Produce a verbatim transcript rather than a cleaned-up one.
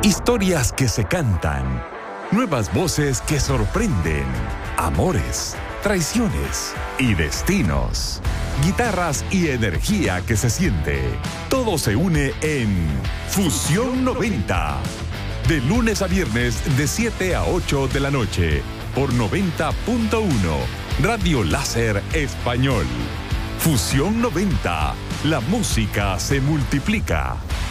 Historias que se cantan, nuevas voces que sorprenden, amores, traiciones y destinos, guitarras y energía que se siente. Todo se une en Fusión noventa. De lunes a viernes de siete a ocho de la noche por noventa punto uno Radio Láser Español. Fusión noventa. La música se multiplica.